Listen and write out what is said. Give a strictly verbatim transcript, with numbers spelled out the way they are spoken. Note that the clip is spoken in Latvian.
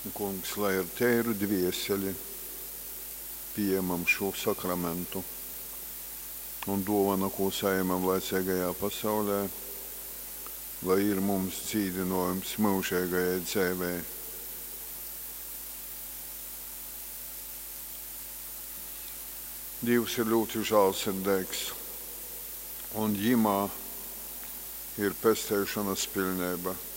Kungs, lai ar tēru dvieseli pieņemam šo sakramentu un dāvanu, ko saņemam laicīgajā pasaulē, lai ir mums dzīvinājums mūžīgajai dzīvei. Dievs ir ļoti žēlsirdīgs, un Viņā ir pestīšanas pilnība.